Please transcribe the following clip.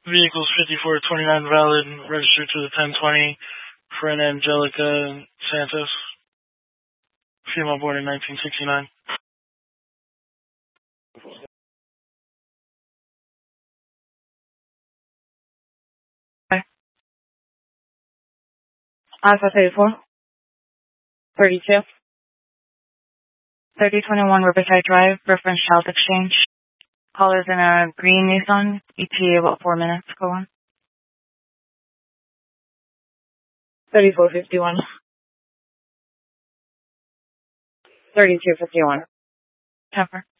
Vehicles 5429 valid, registered to the 1020 for an Angelica Santos. Female born in 1969. Alpha 34, 32, 3021 Riverside Drive, reference Child Exchange. Caller's in a green Nissan, ETA about 4 minutes. Go on. 3451. 3251. Temper.